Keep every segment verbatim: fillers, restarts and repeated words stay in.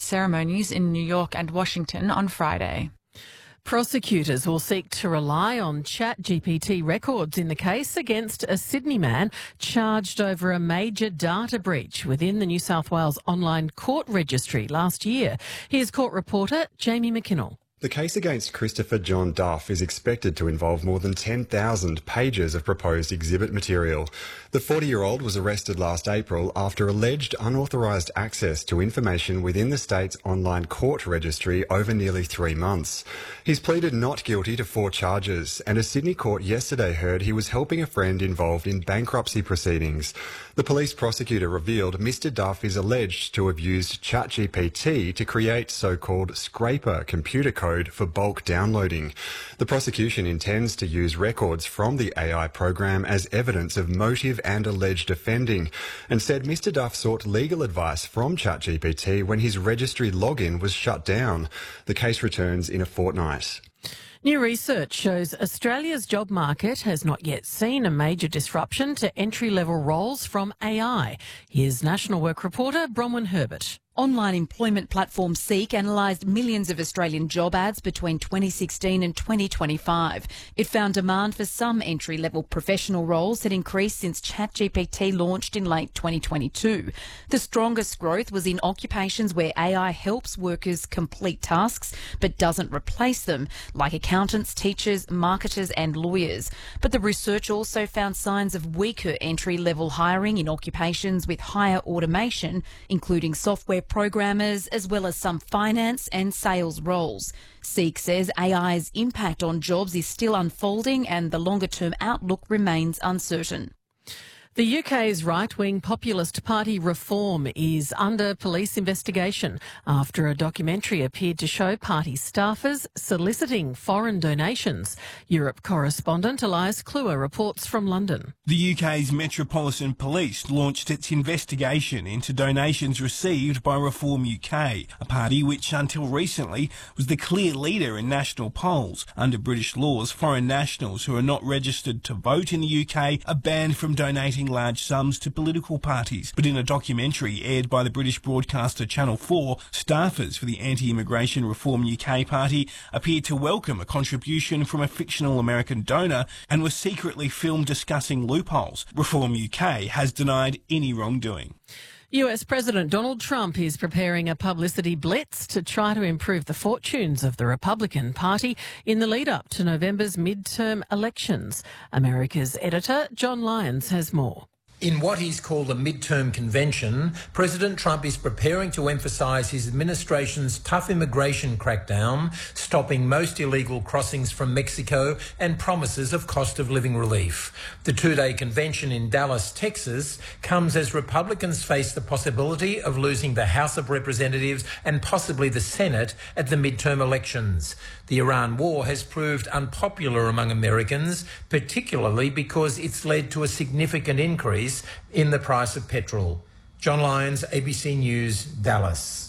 ceremonies in New York and Washington on Friday. Prosecutors will seek to rely on ChatGPT records in the case against a Sydney man charged over a major data breach within the New South Wales online court registry last year. Here's court reporter Jamie McKinnell. The case against Christopher John Duff is expected to involve more than ten thousand pages of proposed exhibit material. The forty-year-old was arrested last April after alleged unauthorised access to information within the state's online court registry over nearly three months. He's pleaded not guilty to four charges, and a Sydney court yesterday heard he was helping a friend involved in bankruptcy proceedings. The police prosecutor revealed Mister Duff is alleged to have used ChatGPT to create so-called scraper computer code for bulk downloading. The prosecution intends to use records from the A I program as evidence of motive and alleged offending, and said Mister Duff sought legal advice from ChatGPT when his registry login was shut down. The case returns in a fortnight. New research shows Australia's job market has not yet seen a major disruption to entry-level roles from A I. Here's National Work reporter Bronwyn Herbert. Online employment platform Seek analysed millions of Australian job ads between twenty sixteen and twenty twenty-five. It found demand for some entry-level professional roles had increased since ChatGPT launched in late twenty twenty-two. The strongest growth was in occupations where A I helps workers complete tasks but doesn't replace them, like accountants, teachers, marketers and lawyers. But the research also found signs of weaker entry-level hiring in occupations with higher automation, including software programmers, as well as some finance and sales roles. Seek says A I's impact on jobs is still unfolding and the longer-term outlook remains uncertain. The U K's right-wing populist party Reform is under police investigation after a documentary appeared to show party staffers soliciting foreign donations. Europe correspondent Elias Kluwer reports from London. The U K's Metropolitan Police launched its investigation into donations received by Reform U K, a party which until recently was the clear leader in national polls. Under British laws, foreign nationals who are not registered to vote in the U K are banned from donating large sums to political parties. But in a documentary aired by the British broadcaster Channel four, staffers for the anti-immigration Reform U K party appeared to welcome a contribution from a fictional American donor and were secretly filmed discussing loopholes. Reform U K has denied any wrongdoing. U S President Donald Trump is preparing a publicity blitz to try to improve the fortunes of the Republican Party in the lead-up to November's midterm elections. America's editor John Lyons has more. In what he's called a midterm convention, President Trump is preparing to emphasise his administration's tough immigration crackdown, stopping most illegal crossings from Mexico and promises of cost of living relief. The two-day convention in Dallas, Texas, comes as Republicans face the possibility of losing the House of Representatives and possibly the Senate at the midterm elections. The Iran war has proved unpopular among Americans, particularly because it's led to a significant increase in the price of petrol. John Lyons, A B C News, Dallas.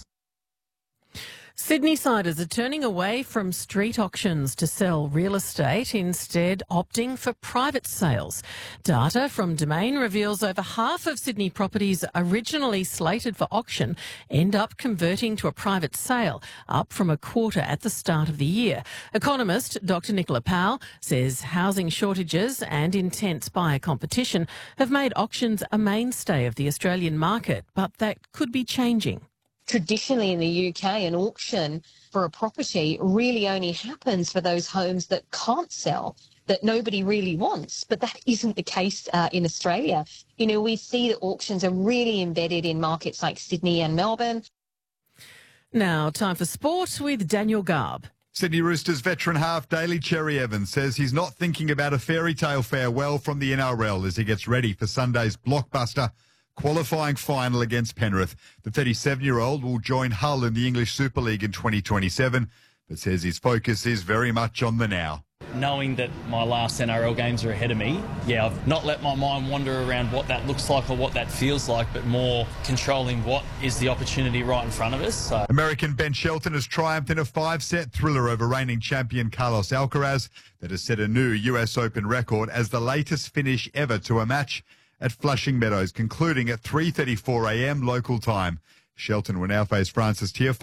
Sydney-siders are turning away from street auctions to sell real estate, instead opting for private sales. Data from Domain reveals over half of Sydney properties originally slated for auction end up converting to a private sale, up from a quarter at the start of the year. Economist Doctor Nicola Powell says housing shortages and intense buyer competition have made auctions a mainstay of the Australian market, but that could be changing. Traditionally in the U K, an auction for a property really only happens for those homes that can't sell, that nobody really wants. But that isn't the case uh, in Australia. You know, we see that auctions are really embedded in markets like Sydney and Melbourne. Now, time for sport with Daniel Garb. Sydney Roosters veteran half Daly Cherry Evans says he's not thinking about a fairy tale farewell from the N R L as he gets ready for Sunday's blockbuster qualifying final against Penrith. The thirty-seven-year-old will join Hull in the English Super League in twenty twenty-seven, but says his focus is very much on the now. Knowing that my last N R L games are ahead of me, yeah, I've not let my mind wander around what that looks like or what that feels like, but more controlling what is the opportunity right in front of us. So. American Ben Shelton has triumphed in a five-set thriller over reigning champion Carlos Alcaraz that has set a new U S Open record as the latest finish ever to a match at Flushing Meadows, concluding at three thirty-four a m local time. Shelton will now face Francis Tiafoe